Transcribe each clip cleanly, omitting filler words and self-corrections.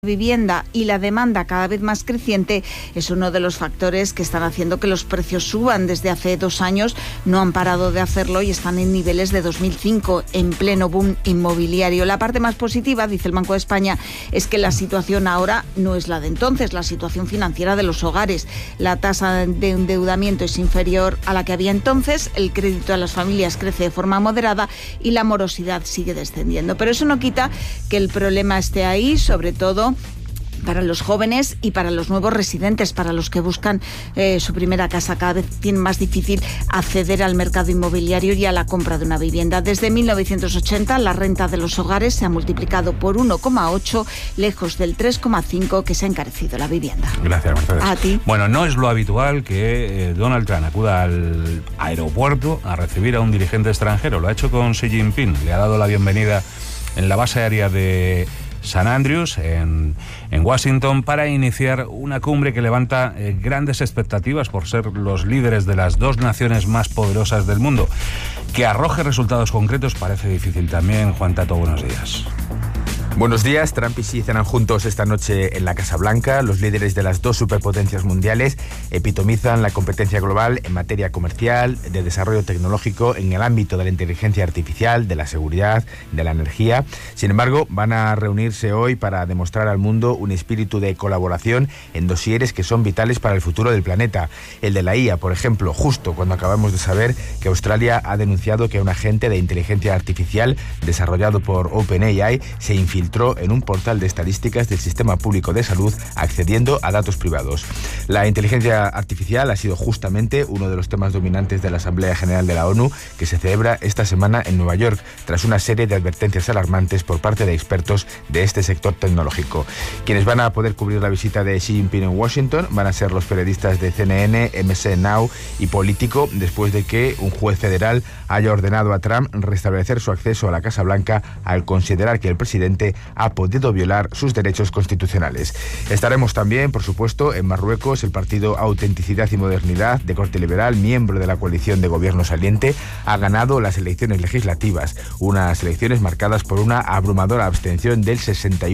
vivienda y la demanda cada vez más creciente es uno de los factores que están haciendo que los precios suban. Desde hace 2 años no han parado de hacerlo y están en niveles de 2005, en pleno boom inmobiliario. La parte más positiva, dice el Banco de España, es que la situación ahora no es la de entonces, la situación financiera de los hogares. La tasa de endeudamiento es inferior a la que había entonces, el crédito a las familias crece de forma moderada y la morosidad sigue descendiendo. Pero eso no quita que el problema esté ahí, sobre todo para los jóvenes y para los nuevos residentes, para los que buscan su primera casa. Cada vez tienen más difícil acceder al mercado inmobiliario y a la compra de una vivienda. Desde 1980 la renta de los hogares se ha multiplicado por 1,8, lejos del 3,5 que se ha encarecido la vivienda. Gracias, Mercedes. A ti. Bueno, no es lo habitual que Donald Trump acuda al aeropuerto a recibir a un dirigente extranjero. Lo ha hecho con Xi Jinping. Le ha dado la bienvenida en la base aérea de St. Andrews, en Washington, para iniciar una cumbre que levanta grandes expectativas por ser los líderes de las 2 naciones más poderosas del mundo. Que arroje resultados concretos parece difícil también. Juan Tato, buenos días. Buenos días. Trump y Xi cenan juntos esta noche en la Casa Blanca. Los líderes de las 2 superpotencias mundiales epitomizan la competencia global en materia comercial, de desarrollo tecnológico, en el ámbito de la inteligencia artificial, de la seguridad, de la energía. Sin embargo, van a reunirse hoy para demostrar al mundo un espíritu de colaboración en dosieres que son vitales para el futuro del planeta. El de la IA, por ejemplo, justo cuando acabamos de saber que Australia ha denunciado que un agente de inteligencia artificial desarrollado por OpenAI se infiltró en un portal de estadísticas del Sistema Público de Salud, accediendo a datos privados. La inteligencia artificial ha sido justamente uno de los temas dominantes de la Asamblea General de la ONU, que se celebra esta semana en Nueva York, tras una serie de advertencias alarmantes por parte de expertos de este sector tecnológico. Quienes van a poder cubrir la visita de Xi Jinping en Washington van a ser los periodistas de CNN, MC Now y Político, después de que un juez federal haya ordenado a Trump restablecer su acceso a la Casa Blanca al considerar que el presidente ha podido violar sus derechos constitucionales. Estaremos también, por supuesto, en Marruecos. El partido Autenticidad y Modernidad, de corte liberal, miembro de la coalición de gobierno saliente, ha ganado las elecciones legislativas, unas elecciones marcadas por una abrumadora abstención del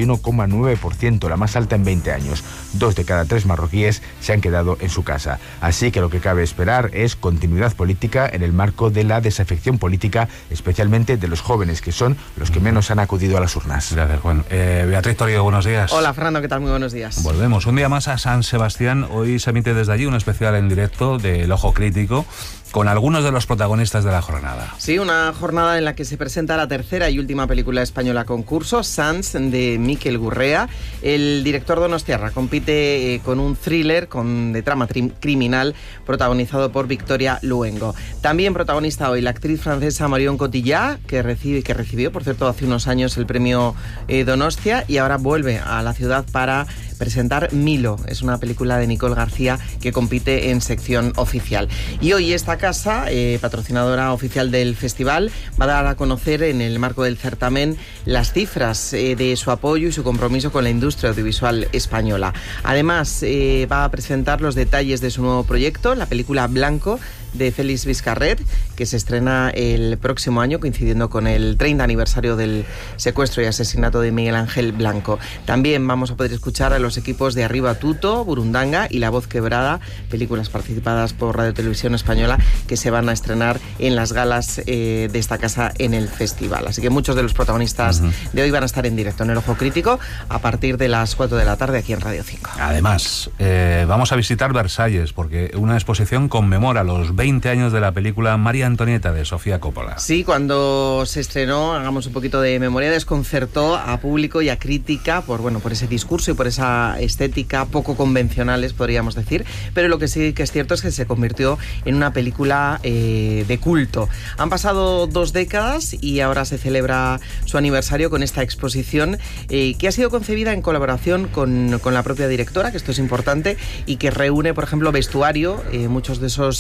61,9%, la más alta en 20 años. 2 de cada 3 marroquíes se han quedado en su casa. Así que lo que cabe esperar es continuidad política en el marco de la desafección política, especialmente de los jóvenes, que son los que menos han acudido a las urnas. Gracias, Juan. Beatriz Toledo, buenos días. Hola, Fernando, ¿qué tal? Muy buenos días. Volvemos un día más a San Sebastián. Hoy se emite desde allí un especial en directo del Ojo Crítico, con algunos de los protagonistas de la jornada. Sí, una jornada en la que se presenta la tercera y última película española concurso, Sants, de Mikel Gurrea. El director donostiarra compite con un thriller de trama criminal protagonizado por Victoria Luengo. También protagonista hoy la actriz francesa Marion Cotillard, que recibió, por cierto, hace unos años el premio Donostia, y ahora vuelve a la ciudad para presentar Milo. Es una película de Nicole García que compite en sección oficial. Y hoy esta casa, patrocinadora oficial del festival, va a dar a conocer en el marco del certamen las cifras de su apoyo y su compromiso con la industria audiovisual española. Además, va a presentar los detalles de su nuevo proyecto, la película Blanco, de Félix Vizcarret, que se estrena el próximo año, coincidiendo con el 30 aniversario del secuestro y asesinato de Miguel Ángel Blanco. También vamos a poder escuchar a los equipos de Arriba Tuto, Burundanga y La Voz Quebrada, películas participadas por Radio Televisión Española, que se van a estrenar en las galas de esta casa en el festival. Así que muchos de los protagonistas de hoy van a estar en directo en el Ojo Crítico a partir de las 4 de la tarde aquí en Radio 5. Además, vamos a visitar Versalles, porque una exposición conmemora los 20 años de la película María Antonieta de Sofía Coppola. Sí, cuando se estrenó, hagamos un poquito de memoria, desconcertó a público y a crítica por ese discurso y por esa estética poco convencionales, podríamos decir, pero lo que sí que es cierto es que se convirtió en una película de culto. Han pasado 2 décadas y ahora se celebra su aniversario con esta exposición que ha sido concebida en colaboración con la propia directora, que esto es importante, y que reúne, por ejemplo, vestuario, muchos de esos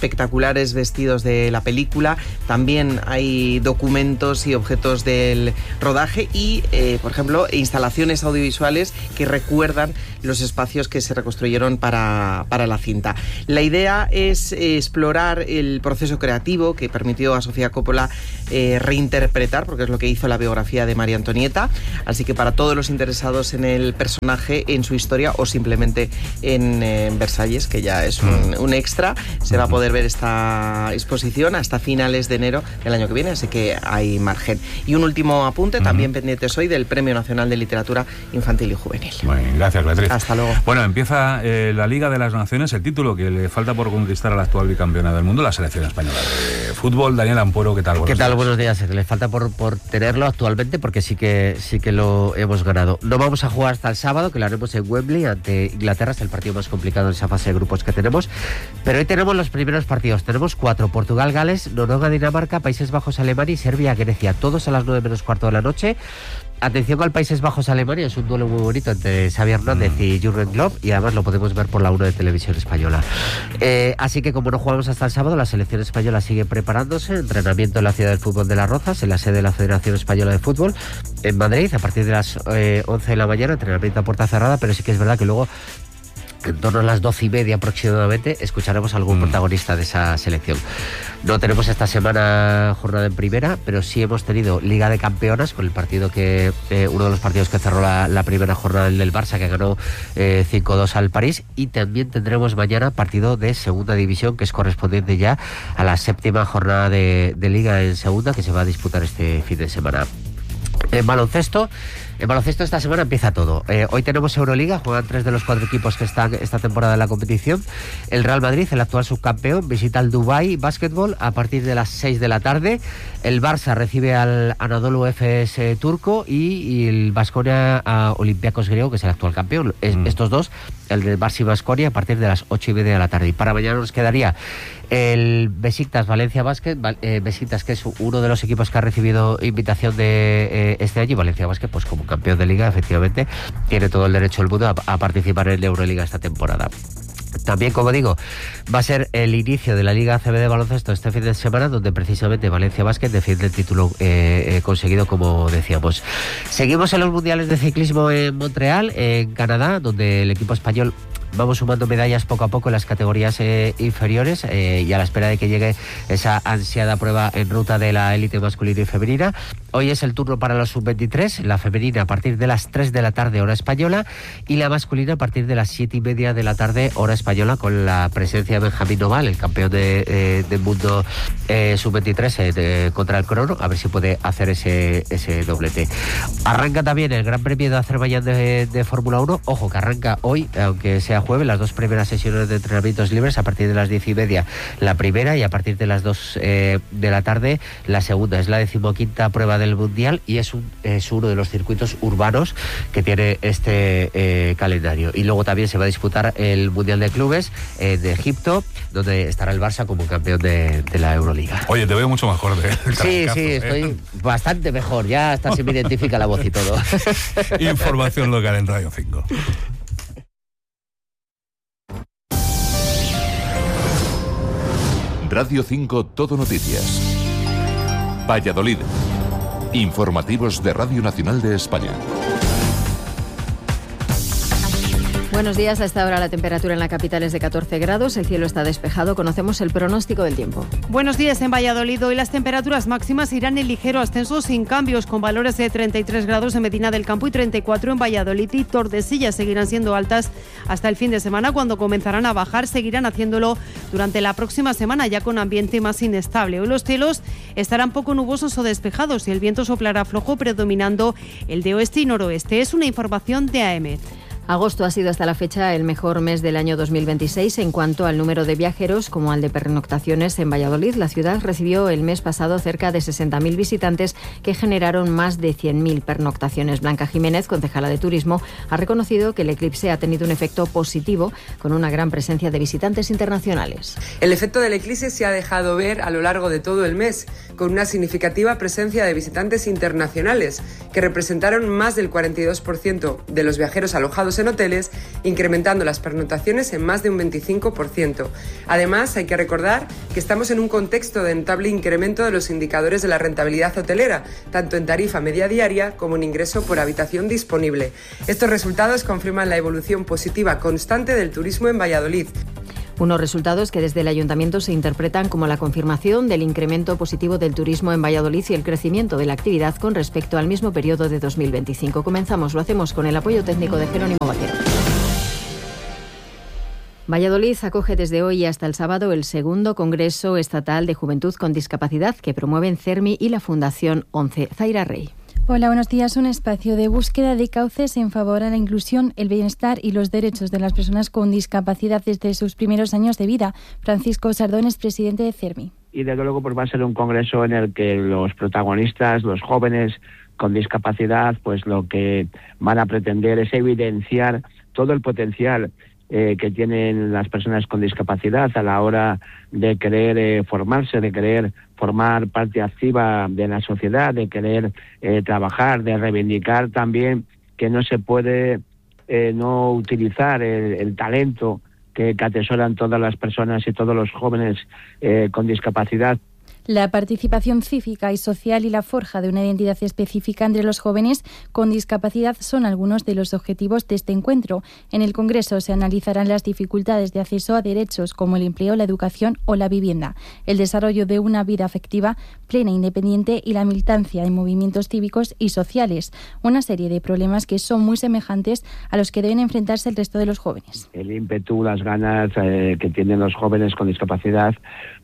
espectaculares vestidos de la película. También hay documentos y objetos del rodaje y, por ejemplo, instalaciones audiovisuales que recuerdan los espacios que se reconstruyeron para la cinta. La idea es explorar el proceso creativo que permitió a Sofía Coppola reinterpretar, porque es lo que hizo la biografía de María Antonieta. Así que para todos los interesados en el personaje, en su historia o simplemente en Versalles, que ya es un extra, se va a poder ver esta exposición hasta finales de enero del año que viene, así que hay margen. Y un último apunte, también pendientes hoy, del Premio Nacional de Literatura Infantil y Juvenil. Bueno, gracias, Beatriz. Hasta luego. Bueno, empieza la Liga de las Naciones, el título que le falta por conquistar a la actual bicampeona del mundo, la selección española de fútbol. Daniel Ampuero, ¿qué tal? ¿Qué tal? Buenos días. Le falta por tenerlo actualmente, porque sí que lo hemos ganado. No vamos a jugar hasta el sábado, que lo haremos en Wembley ante Inglaterra, es el partido más complicado en esa fase de grupos que tenemos, pero hoy tenemos los primeros partidos. Tenemos 4: Portugal, Gales, Noruega, Dinamarca, Países Bajos, Alemania y Serbia, Grecia, todos a las 9:15 de la noche. Atención al Países Bajos, Alemania, es un duelo muy bonito entre Xavi Hernández y Jürgen Klopp, y además lo podemos ver por la 1 de Televisión Española. Así que como no jugamos hasta el sábado, la selección española sigue preparándose. Entrenamiento en la Ciudad del Fútbol de Las Rozas, en la sede de la Federación Española de Fútbol, en Madrid, a partir de las 11 de la mañana, entrenamiento a puerta cerrada, pero sí que es verdad que luego, en torno a las 12:30 aproximadamente, escucharemos a algún protagonista de esa selección. No tenemos esta semana jornada en primera, pero sí hemos tenido Liga de Campeonas, con el partido uno de los partidos que cerró la primera jornada, el del Barça, que ganó 5-2 al París, y también tendremos mañana partido de Segunda División, que es correspondiente ya a la 7ª jornada de Liga en Segunda, que se va a disputar este fin de semana. En baloncesto esta semana empieza todo. Hoy tenemos Euroliga, juegan 3 de los 4 equipos que están esta temporada en la competición. El Real Madrid, el actual subcampeón, visita al Dubai Basketball a partir de las 6 de la tarde. El Barça recibe al Anadolu Efes turco y el Baskonia a Olympiacos griego, que es el actual campeón. Estos dos, el del Barça y Baskonia, a partir de las 8:30 de la tarde. Y para mañana nos quedaría el Besiktas Valencia Basket, Besiktas, que es uno de los equipos que ha recibido invitación de este año, y Valencia Basket, pues como campeón de liga, efectivamente, tiene todo el derecho del mundo a participar en la Euroliga esta temporada. También, como digo, va a ser el inicio de la Liga ACB de baloncesto este fin de semana, donde precisamente Valencia Basket defiende el título conseguido, como decíamos. Seguimos en los mundiales de ciclismo en Montreal, en Canadá, donde el equipo español vamos sumando medallas poco a poco en las categorías inferiores, y a la espera de que llegue esa ansiada prueba en ruta de la élite masculina y femenina. Hoy es el turno para los sub-23, la femenina a partir de las 3 de la tarde hora española, y la masculina a partir de las 7:30 de la tarde hora española, con la presencia de Benjamín Noval, el campeón del mundo sub-23 contra el crono, a ver si puede hacer ese doblete. Arranca también el Gran Premio de Azerbaiyán de Fórmula 1, ojo que arranca hoy, aunque sea jueves, las 2 primeras sesiones de entrenamientos libres, a partir de las 10:30 la primera, y a partir de las 2 de la tarde la segunda. Es la 15ª prueba del Mundial y es uno de los circuitos urbanos que tiene este calendario. Y luego también se va a disputar el Mundial de Clubes de Egipto, donde estará el Barça como campeón de la Euroliga. Oye, te veo mucho mejor Sí, estoy bastante mejor, ya hasta se me identifica la voz y todo. Información local en Radio 5. Radio 5 Todo Noticias. Valladolid. Informativos de Radio Nacional de España. Buenos días. A esta hora la temperatura en la capital es de 14 grados. El cielo está despejado. Conocemos el pronóstico del tiempo. Buenos días. En Valladolid hoy las temperaturas máximas irán en ligero ascenso sin cambios, con valores de 33 grados en Medina del Campo y 34 en Valladolid y Tordesillas. Seguirán siendo altas hasta el fin de semana, cuando comenzarán a bajar. Seguirán haciéndolo durante la próxima semana, ya con ambiente más inestable. Hoy los cielos estarán poco nubosos o despejados y el viento soplará flojo, predominando el de oeste y noroeste. Es una información de AEMET. Agosto ha sido hasta la fecha el mejor mes del año 2026 en cuanto al número de viajeros como al de pernoctaciones en Valladolid. La ciudad recibió el mes pasado cerca de 60.000 visitantes que generaron más de 100.000 pernoctaciones. Blanca Jiménez, concejala de Turismo, ha reconocido que el eclipse ha tenido un efecto positivo con una gran presencia de visitantes internacionales. El efecto del eclipse se ha dejado ver a lo largo de todo el mes, con una significativa presencia de visitantes internacionales, que representaron más del 42% de los viajeros alojados en hoteles, incrementando las pernoctaciones en más de un 25%. Además, hay que recordar que estamos en un contexto de notable incremento de los indicadores de la rentabilidad hotelera, tanto en tarifa media diaria como en ingreso por habitación disponible. Estos resultados confirman la evolución positiva constante del turismo en Valladolid. Unos resultados que desde el Ayuntamiento se interpretan como la confirmación del incremento positivo del turismo en Valladolid y el crecimiento de la actividad con respecto al mismo periodo de 2025. Comenzamos, lo hacemos con el apoyo técnico de Jerónimo Vaquero. Valladolid acoge desde hoy hasta el sábado el segundo Congreso Estatal de Juventud con Discapacidad que promueven CERMI y la Fundación 11. Zaira Rey. Hola, buenos días. Un espacio de búsqueda de cauces en favor a la inclusión, el bienestar y los derechos de las personas con discapacidad desde sus primeros años de vida. Francisco Sardón es presidente de CERMI. Y desde luego pues va a ser un congreso en el que los protagonistas, los jóvenes con discapacidad, pues lo que van a pretender es evidenciar todo el potencial que tienen las personas con discapacidad a la hora de querer formarse, de querer formar parte activa de la sociedad, de querer trabajar, de reivindicar también que no se puede no utilizar el talento que atesoran todas las personas y todos los jóvenes con discapacidad. La participación cívica y social y la forja de una identidad específica entre los jóvenes con discapacidad son algunos de los objetivos de este encuentro. En el Congreso se analizarán las dificultades de acceso a derechos como el empleo, la educación o la vivienda, el desarrollo de una vida afectiva plena e independiente y la militancia en movimientos cívicos y sociales, una serie de problemas que son muy semejantes a los que deben enfrentarse el resto de los jóvenes. El ímpetu, las ganas que tienen los jóvenes con discapacidad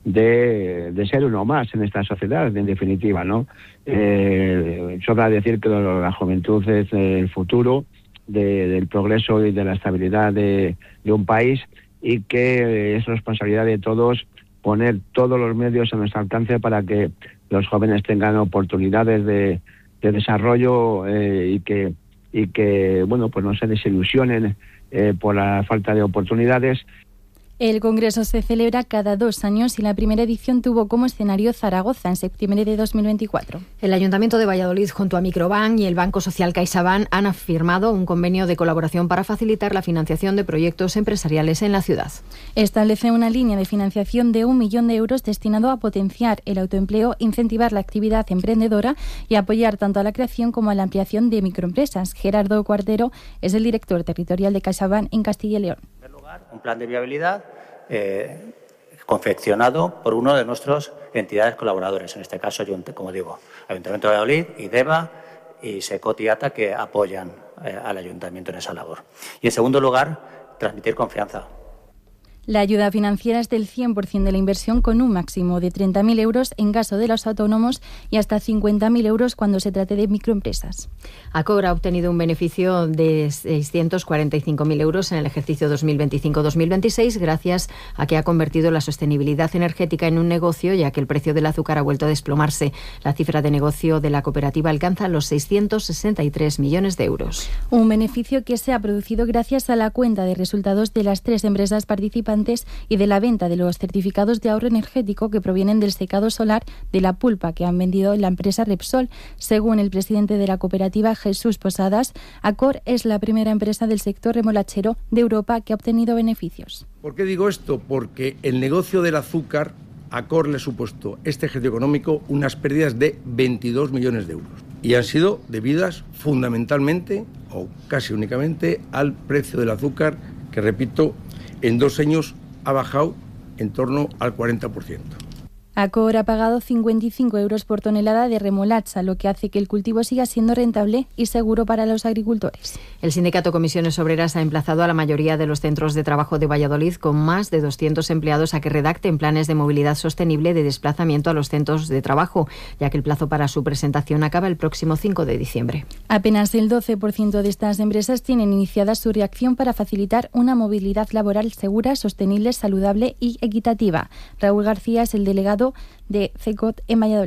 de ser uno más en esta sociedad, en definitiva, ¿no? Sobra decir que la juventud es el futuro del progreso y de la estabilidad de un país y que es responsabilidad de todos poner todos los medios a nuestro alcance para que los jóvenes tengan oportunidades de desarrollo y que bueno, pues no se desilusionen por la falta de oportunidades. El Congreso se celebra cada 2 años y la primera edición tuvo como escenario Zaragoza en septiembre de 2024. El Ayuntamiento de Valladolid junto a Microbank y el Banco Social CaixaBank han firmado un convenio de colaboración para facilitar la financiación de proyectos empresariales en la ciudad. Establece una línea de financiación de 1 millón de euros destinado a potenciar el autoempleo, incentivar la actividad emprendedora y apoyar tanto a la creación como a la ampliación de microempresas. Gerardo Cuartero es el director territorial de CaixaBank en Castilla y León. Un plan de viabilidad confeccionado por una de nuestras entidades colaboradores, en este caso, como digo, Ayuntamiento de Valladolid, IDEVA y Secot-IATA, que apoyan al Ayuntamiento en esa labor. Y en segundo lugar, transmitir confianza. La ayuda financiera es del 100% de la inversión con un máximo de 30.000 euros en caso de los autónomos y hasta 50.000 euros cuando se trate de microempresas. Accor ha obtenido un beneficio de 645.000 euros en el ejercicio 2025-2026 gracias a que ha convertido la sostenibilidad energética en un negocio, ya que el precio del azúcar ha vuelto a desplomarse. La cifra de negocio de la cooperativa alcanza los 663 millones de euros. Un beneficio que se ha producido gracias a la cuenta de resultados de las 3 empresas participantes y de la venta de los certificados de ahorro energético que provienen del secado solar de la pulpa que han vendido la empresa Repsol. Según el presidente de la cooperativa, Jesús Posadas, Accor es la primera empresa del sector remolachero de Europa que ha obtenido beneficios. ¿Por qué digo esto? Porque el negocio del azúcar, Accor le ha supuesto este ejercicio económico unas pérdidas de 22 millones de euros. Y han sido debidas fundamentalmente, o casi únicamente, al precio del azúcar, que repito, en 2 años ha bajado en torno al 40%. Accor ha pagado 55 euros por tonelada de remolacha, lo que hace que el cultivo siga siendo rentable y seguro para los agricultores. El sindicato Comisiones Obreras ha emplazado a la mayoría de los centros de trabajo de Valladolid con más de 200 empleados a que redacten planes de movilidad sostenible de desplazamiento a los centros de trabajo, ya que el plazo para su presentación acaba el próximo 5 de diciembre. Apenas el 12% de estas empresas tienen iniciada su reacción para facilitar una movilidad laboral segura, sostenible, saludable y equitativa. Raúl García es el delegado de CECOT en Valladolid.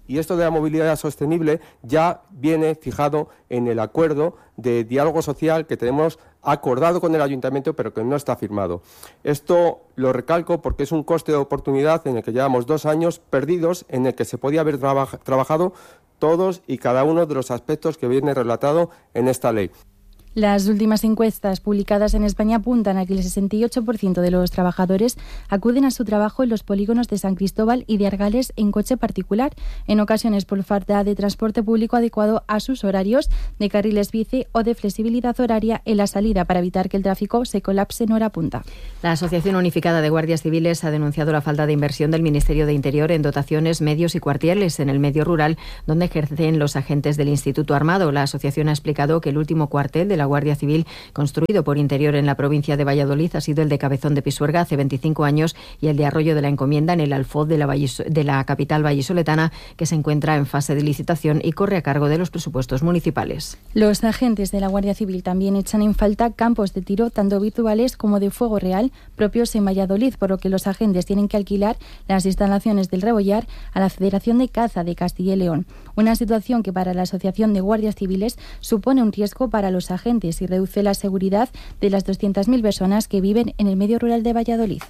y esto de la movilidad sostenible ya viene fijado en el acuerdo de diálogo social que tenemos acordado con el Ayuntamiento, pero que no está firmado. Esto lo recalco porque es un coste de oportunidad en el que llevamos 2 años perdidos, en el que se podía haber trabajado todos y cada uno de los aspectos que viene relatado en esta ley. Las últimas encuestas publicadas en España apuntan a que el 68% de los trabajadores acuden a su trabajo en los polígonos de San Cristóbal y de Argales en coche particular, en ocasiones por falta de transporte público adecuado a sus horarios, de carriles bici o de flexibilidad horaria en la salida para evitar que el tráfico se colapse en hora punta. La Asociación Unificada de Guardias Civiles ha denunciado la falta de inversión del Ministerio de Interior en dotaciones, medios y cuarteles en el medio rural donde ejercen los agentes del Instituto Armado. La asociación ha explicado que el último cuartel de la Guardia Civil construido por Interior en la provincia de Valladolid ha sido el de Cabezón de Pisuerga hace 25 años y el de Arroyo de la Encomienda en el Alfoz de la capital vallisoletana, que se encuentra en fase de licitación y corre a cargo de los presupuestos municipales. Los agentes de la Guardia Civil también echan en falta campos de tiro tanto virtuales como de fuego real propios en Valladolid, por lo que los agentes tienen que alquilar las instalaciones del Rebollar a la Federación de Caza de Castilla y León. Una situación que para la Asociación de Guardias Civiles supone un riesgo para los agentes y reduce la seguridad de las 200.000 personas que viven en el medio rural de Valladolid.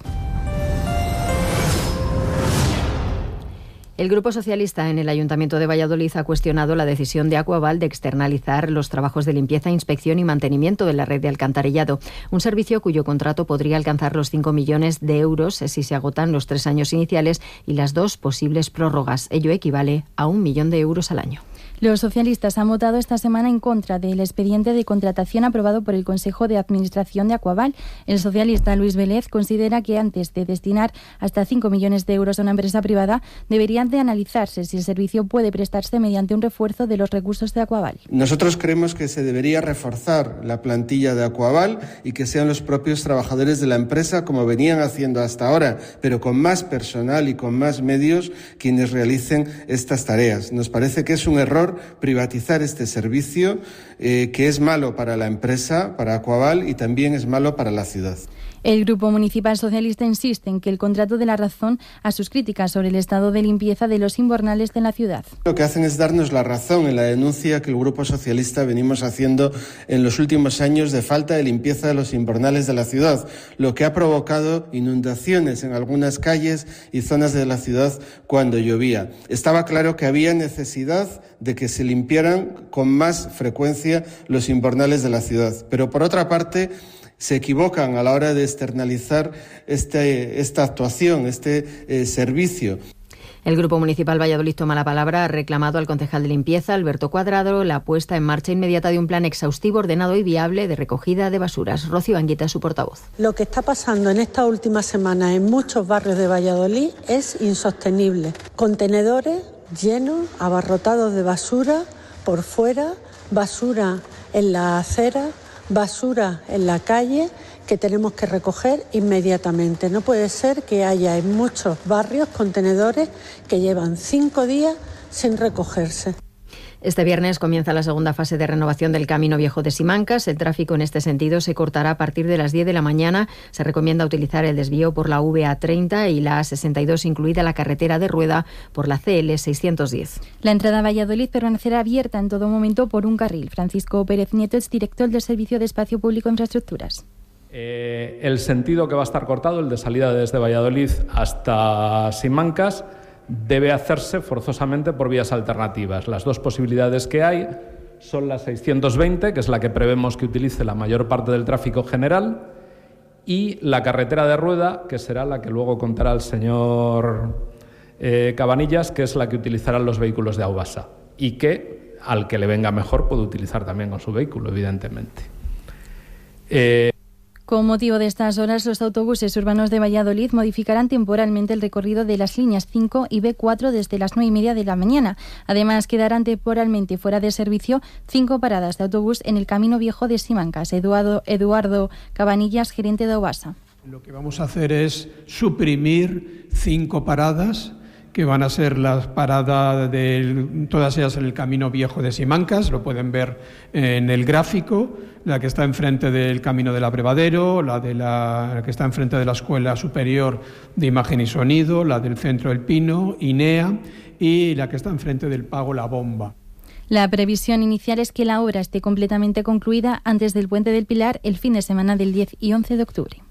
El Grupo Socialista en el Ayuntamiento de Valladolid ha cuestionado la decisión de Aquaval de externalizar los trabajos de limpieza, inspección y mantenimiento de la red de alcantarillado, un servicio cuyo contrato podría alcanzar los 5 millones de euros si se agotan los 3 años iniciales y las 2 posibles prórrogas. Ello equivale a 1 millón de euros al año. Los socialistas han votado esta semana en contra del expediente de contratación aprobado por el Consejo de Administración de Aquaval. El socialista Luis Vélez considera que antes de destinar hasta 5 millones de euros a una empresa privada, deberían de analizarse si el servicio puede prestarse mediante un refuerzo de los recursos de Aquaval. Nosotros creemos que se debería reforzar la plantilla de Aquaval y que sean los propios trabajadores de la empresa, como venían haciendo hasta ahora, pero con más personal y con más medios, quienes realicen estas tareas. Nos parece que es un error privatizar este servicio, que es malo para la empresa, para Aquaval, y también es malo para la ciudad. El Grupo Municipal Socialista insiste en que el contrato dé la razón a sus críticas sobre el estado de limpieza de los invernales de la ciudad. Lo que hacen es darnos la razón en la denuncia que el Grupo Socialista venimos haciendo en los últimos años de falta de limpieza de los invernales de la ciudad, lo que ha provocado inundaciones en algunas calles y zonas de la ciudad cuando llovía. Estaba claro que había necesidad de que se limpiaran con más frecuencia los invernales de la ciudad, pero por otra parte se equivocan a la hora de externalizar esta actuación, este servicio. El Grupo Municipal Valladolid toma la palabra, ha reclamado al concejal de limpieza, Alberto Cuadrado, la puesta en marcha inmediata de un plan exhaustivo, ordenado y viable de recogida de basuras. Rocío Anguita, su portavoz. Lo que está pasando en esta última semana en muchos barrios de Valladolid es insostenible. Contenedores llenos, abarrotados de basura por fuera, basura en la acera, basura en la calle que tenemos que recoger inmediatamente. No puede ser que haya en muchos barrios contenedores que llevan 5 días sin recogerse. Este viernes comienza la segunda fase de renovación del Camino Viejo de Simancas. El tráfico en este sentido se cortará a partir de las 10 de la mañana. Se recomienda utilizar el desvío por la VA30 y la A62, incluida la carretera de Rueda por la CL 610. La entrada a Valladolid permanecerá abierta en todo momento por un carril. Francisco Pérez Nieto es director del Servicio de Espacio Público e Infraestructuras. El sentido que va a estar cortado, el de salida desde Valladolid hasta Simancas, debe hacerse forzosamente por vías alternativas. Las 2 posibilidades que hay son la 620, que es la que prevemos que utilice la mayor parte del tráfico general, y la carretera de Rueda, que será la que luego contará el señor Cabanillas, que es la que utilizarán los vehículos de Aubasa, y que al que le venga mejor puede utilizar también con su vehículo, evidentemente. Con motivo de estas horas, los autobuses urbanos de Valladolid modificarán temporalmente el recorrido de las líneas 5 y B4 desde las 9:30 de la mañana. Además, quedarán temporalmente fuera de servicio 5 paradas de autobús en el Camino Viejo de Simancas. Eduardo Cabanillas, gerente de Aubasa. Lo que vamos a hacer es suprimir 5 paradas que van a ser las paradas todas ellas en el Camino Viejo de Simancas, lo pueden ver en el gráfico, la que está enfrente del Camino del Abrevadero, la que está enfrente de la Escuela Superior de Imagen y Sonido, la del Centro del Pino, INEA, y la que está enfrente del Pago La Bomba. La previsión inicial es que la obra esté completamente concluida antes del Puente del Pilar el fin de semana del 10 y 11 de octubre.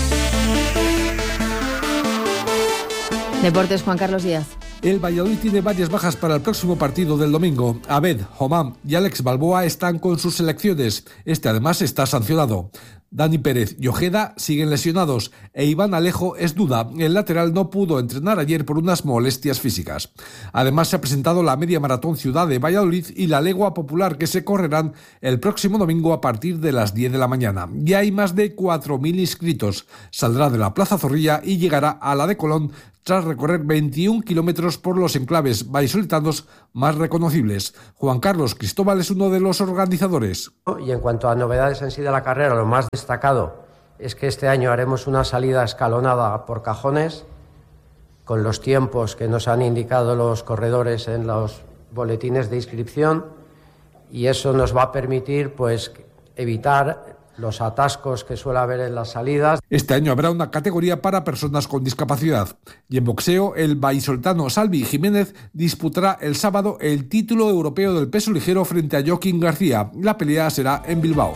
Deportes, Juan Carlos Díaz. El Valladolid tiene varias bajas para el próximo partido del domingo. Abed, Homam y Alex Balboa están con sus selecciones. Este además está sancionado. Dani Pérez y Ojeda siguen lesionados e Iván Alejo es duda. El lateral no pudo entrenar ayer por unas molestias físicas. Además se ha presentado la Media Maratón Ciudad de Valladolid y la Legua Popular que se correrán el próximo domingo a partir de las 10 de la mañana. Ya hay más de 4.000 inscritos. Saldrá de la Plaza Zorrilla y llegará a la de Colón tras recorrer 21 kilómetros por los enclaves vallisoletanos más reconocibles. Juan Carlos Cristóbal es uno de los organizadores. Y en cuanto a novedades en sí de la carrera, lo más destacado es que este año haremos una salida escalonada por cajones, con los tiempos que nos han indicado los corredores en los boletines de inscripción, y eso nos va a permitir pues evitar los atascos que suele haber en las salidas. Este año habrá una categoría para personas con discapacidad. Y en boxeo, el vallisoletano Salvi Jiménez disputará el sábado el título europeo del peso ligero frente a Joaquín García. La pelea será en Bilbao.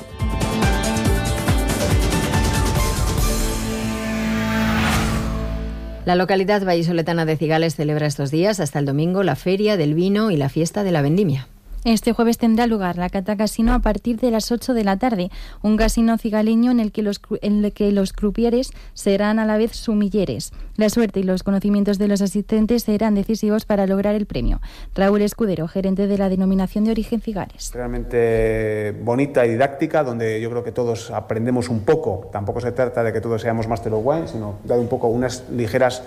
La localidad vallisoletana de Cigales celebra estos días hasta el domingo la Feria del Vino y la Fiesta de la Vendimia. Este jueves tendrá lugar la cata casino a partir de las 8 de la tarde, un casino cigaleño en el que los crupieres serán a la vez sumilleres. La suerte y los conocimientos de los asistentes serán decisivos para lograr el premio. Raúl Escudero, gerente de la denominación de origen Cigales. Realmente bonita y didáctica, donde yo creo que todos aprendemos un poco. Tampoco se trata de que todos seamos Master of Wine, sino dar un poco unas ligeras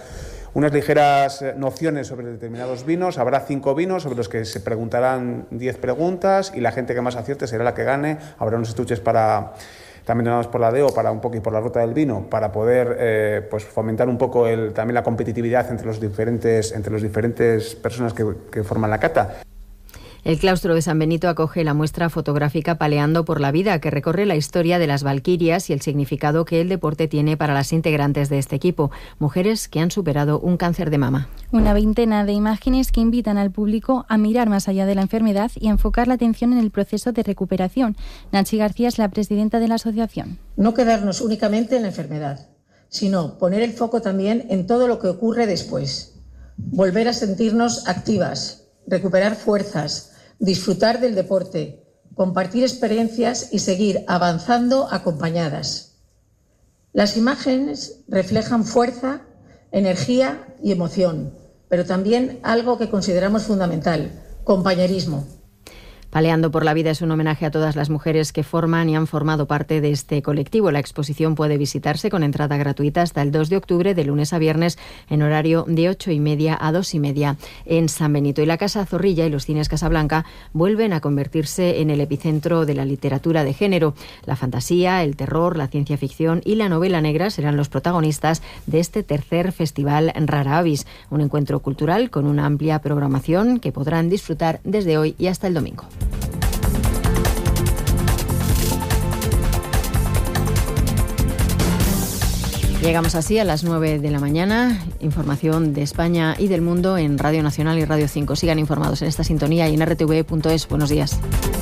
nociones sobre determinados vinos. Habrá 5 vinos sobre los que se preguntarán 10 preguntas y la gente que más acierte será la que gane. Habrá unos estuches también donados por la DEO para un poco y por la ruta del vino para poder pues fomentar un poco también la competitividad entre los diferentes personas que forman la cata. El claustro de San Benito acoge la muestra fotográfica Paleando por la Vida, que recorre la historia de las valquirias y el significado que el deporte tiene para las integrantes de este equipo, mujeres que han superado un cáncer de mama. Una veintena de imágenes que invitan al público a mirar más allá de la enfermedad y a enfocar la atención en el proceso de recuperación. Nachi García es la presidenta de la asociación. No quedarnos únicamente en la enfermedad, sino poner el foco también en todo lo que ocurre después. Volver a sentirnos activas, recuperar fuerzas, disfrutar del deporte, compartir experiencias y seguir avanzando acompañadas. Las imágenes reflejan fuerza, energía y emoción, pero también algo que consideramos fundamental, compañerismo. Paleando por la Vida es un homenaje a todas las mujeres que forman y han formado parte de este colectivo. La exposición puede visitarse con entrada gratuita hasta el 2 de octubre, de lunes a viernes, en horario de 8:30 a 2:30 en San Benito. Y la Casa Zorrilla y los cines Casablanca vuelven a convertirse en el epicentro de la literatura de género. La fantasía, el terror, la ciencia ficción y la novela negra serán los protagonistas de este tercer festival Rara Avis, un encuentro cultural con una amplia programación que podrán disfrutar desde hoy y hasta el domingo. Llegamos así a las 9 de la mañana. Información de España y del mundo en Radio Nacional y Radio 5. Sigan informados en esta sintonía y en rtv.es. Buenos días.